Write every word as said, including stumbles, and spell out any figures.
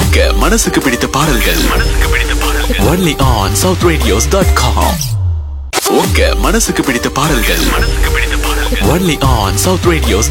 உங்க மனசுக்கு பிடித்த பாடல்கள் only on south radios dot com. உங்க மனசுக்கு பிடித்த பாடல்கள் only on south radios